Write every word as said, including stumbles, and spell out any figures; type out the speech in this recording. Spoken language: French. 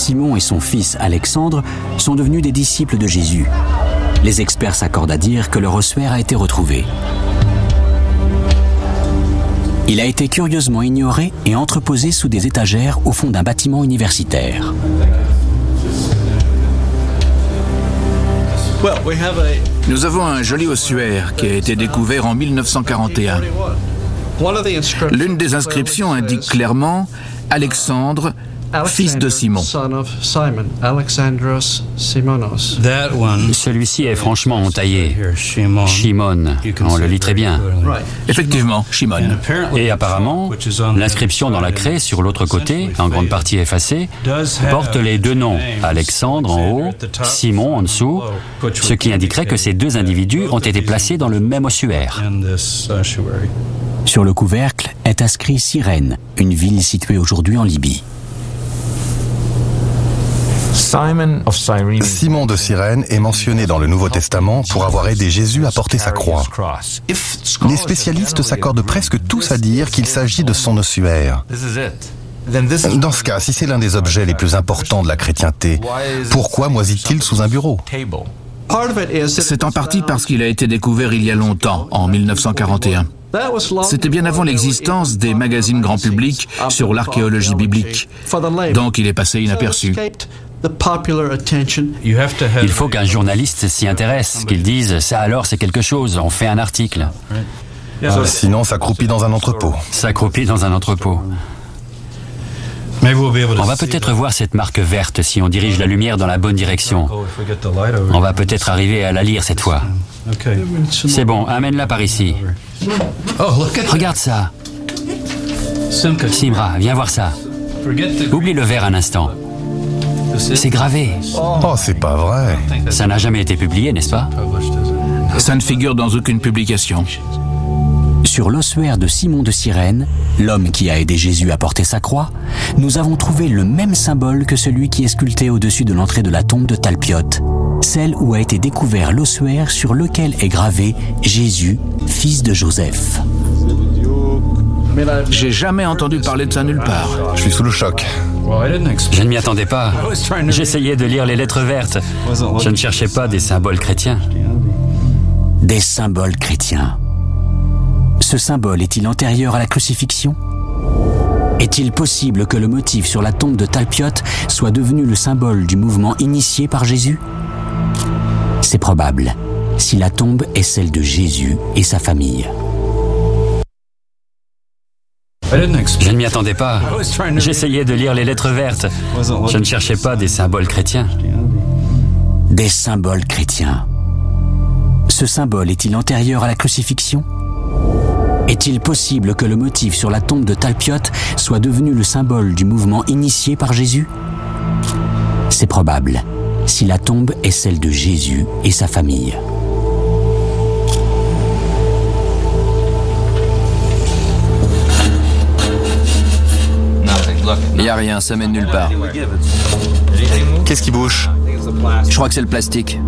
Simon et son fils Alexandre sont devenus des disciples de Jésus. Les experts s'accordent à dire que leur ossuaire a été retrouvé. Il a été curieusement ignoré et entreposé sous des étagères au fond d'un bâtiment universitaire. Nous avons un joli ossuaire qui a été découvert en mille neuf cent quarante et un. L'une des inscriptions indique clairement « Alexandre, fils de Simon ». Celui-ci est franchement entaillé. Shimon, on le lit très bien. Effectivement, Shimon. Et apparemment, l'inscription dans la craie sur l'autre côté, en grande partie effacée, porte les deux noms, Alexandre en haut, Simon en dessous, ce qui indiquerait que ces deux individus ont été placés dans le même ossuaire. Sur le couvercle est inscrit Cyrène, une ville située aujourd'hui en Libye. Simon de Cyrène est mentionné dans le Nouveau Testament pour avoir aidé Jésus à porter sa croix. Les spécialistes s'accordent presque tous à dire qu'il s'agit de son ossuaire. Dans ce cas, si c'est l'un des objets les plus importants de la chrétienté, pourquoi moisit-il sous un bureau ? C'est en partie parce qu'il a été découvert il y a longtemps, en mille neuf cent quarante et un. C'était bien avant l'existence des magazines grand public sur l'archéologie biblique, donc il est passé inaperçu. Il faut qu'un journaliste s'y intéresse, qu'il dise « ça alors c'est quelque chose, on fait un article ». Sinon, ça croupit dans un entrepôt. Ça croupit dans un entrepôt. On va peut-être voir cette marque verte si on dirige la lumière dans la bonne direction. On va peut-être arriver à la lire cette fois. C'est bon, amène-la par ici. Regarde ça. Simra, viens voir ça. Oublie le verre un instant. C'est gravé. Oh, c'est pas vrai. Ça n'a jamais été publié, n'est-ce pas? Ça ne figure dans aucune publication. Sur l'ossuaire de Simon de Cyrène, l'homme qui a aidé Jésus à porter sa croix, nous avons trouvé le même symbole que celui qui est sculpté au-dessus de l'entrée de la tombe de Talpiot, celle où a été découvert l'ossuaire sur lequel est gravé Jésus, fils de Joseph. J'ai jamais entendu parler de ça nulle part. Je suis sous le choc. Je ne m'y attendais pas. J'essayais de lire les lettres vertes. Je ne cherchais pas des symboles chrétiens. Des symboles chrétiens. Ce symbole est-il antérieur à la crucifixion? Est-il possible que le motif sur la tombe de Talpiot soit devenu le symbole du mouvement initié par Jésus? C'est probable, si la tombe est celle de Jésus et sa famille. Je ne m'y attendais pas. J'essayais de lire les lettres vertes. Je ne cherchais pas des symboles chrétiens. Des symboles chrétiens. Ce symbole est-il antérieur à la crucifixion? Est-il possible que le motif sur la tombe de Talpiot soit devenu le symbole du mouvement initié par Jésus? C'est probable, si la tombe est celle de Jésus et sa famille. Il n'y a rien, ça mène nulle part. Qu'est-ce qui bouge? Je crois que c'est le plastique.